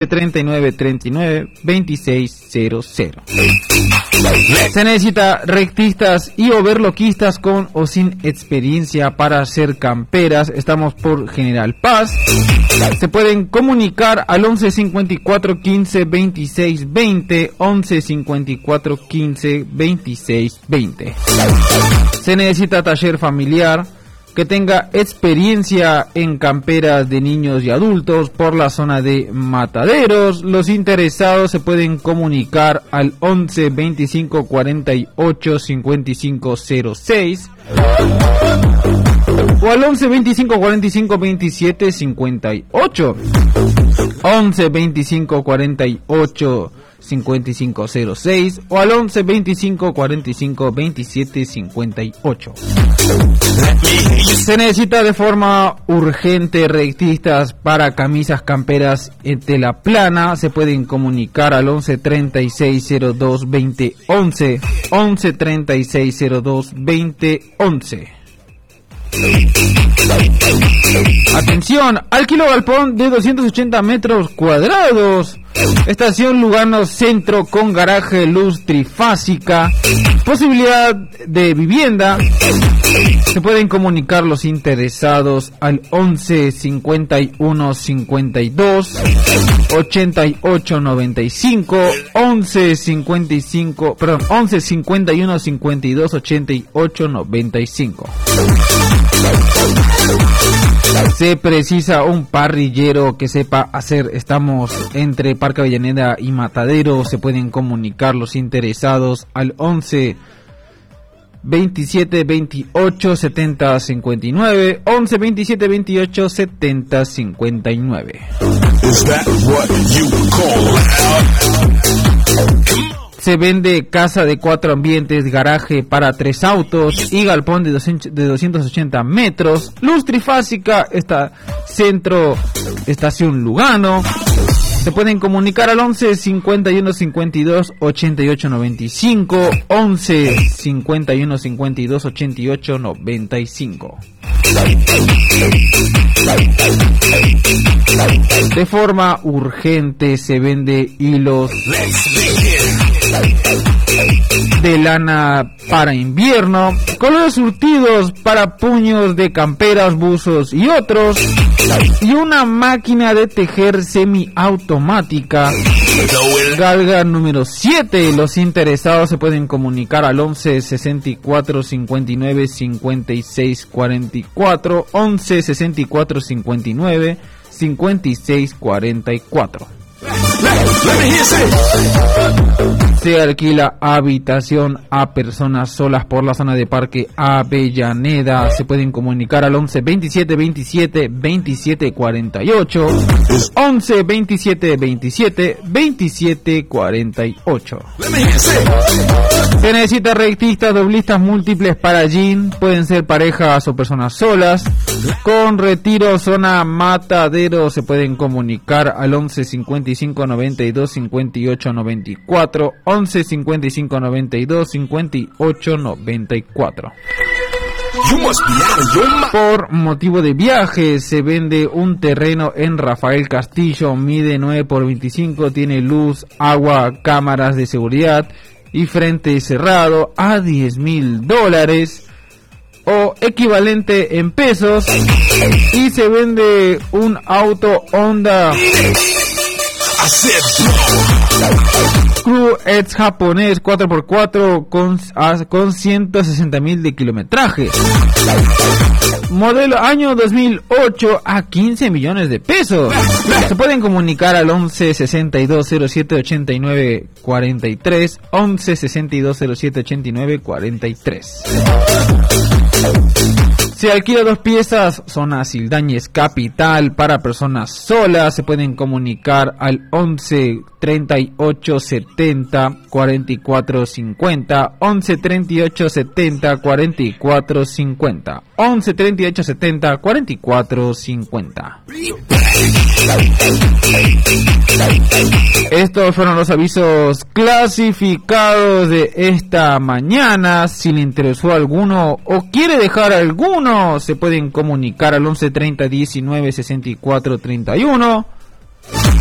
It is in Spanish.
3939-2600. Se necesita rectistas y overloquistas con o sin experiencia para hacer camperas. Estamos por General Paz. Se pueden comunicar al 11 54 15 26 20, 11 54 15 26 20. Se necesita taller familiar que tenga experiencia en camperas de niños y adultos por la zona de Mataderos. Los interesados se pueden comunicar al 11 25 48 55 06 o al 11 25 45 27 58, 11 25 48 5506 o al 11 25 45 27 58. Se necesita de forma urgente rectistas para camisas camperas en tela plana. Se pueden comunicar al 11 36 02 20 11, 11 36 02 20 11. Atención, alquilo galpón de 280 metros cuadrados. Estación Lugano Centro con garaje, luz trifásica, posibilidad de vivienda. Se pueden comunicar los interesados al 11 51 52 88 95, 11 51 52 88 95. Se precisa un parrillero que sepa hacer. Estamos entre Parque Avellaneda y Matadero. Se pueden comunicar los interesados al 11 27 28 70 59, 11 27 28 70 59. Se vende casa de 4 ambientes, garaje para 3 autos y galpón de 280 metros. Luz trifásica, centro, estación Lugano. Se pueden comunicar al 11 51 52 88 95, 11 51 52 88 95. De forma urgente se vende hilos de lana para invierno, colores surtidos para puños de camperas, buzos y otros, y una máquina de tejer semiautomática Galga número 7. Los interesados se pueden comunicar al 11 64 59 56 44, 11 64 59 56 44. Se alquila habitación a personas solas por la zona de Parque Avellaneda. Se pueden comunicar al 11 27 27 27 48, 11 27 27 27 48. Se necesita rectistas, doblistas múltiples para jean. Pueden ser parejas o personas solas. Con retiro zona Matadero se pueden comunicar al 11 55 92 58 94, 11 55 92 58 94. Por motivo de viaje se vende un terreno en Rafael Castillo, mide 9 por 25, tiene luz, agua, cámaras de seguridad y frente cerrado a $10,000 o equivalente en pesos, y se vende un auto Honda Crew X japonés 4x4 con 160.000 de kilometraje, modelo año 2008 a 15 millones de pesos. Se pueden comunicar al 11 62 07 89 43, 11 62 07 89 43. Se alquila 2 piezas, zona Sildañez Capital, para personas solas. Se pueden comunicar al 11 38 70 44 50, 11 38 70 44 50, 11 38 70 44 50. Estos fueron los avisos clasificados de esta mañana. Si le interesó alguno o quiere dejar alguno, se pueden comunicar al 11 30 19 64 31.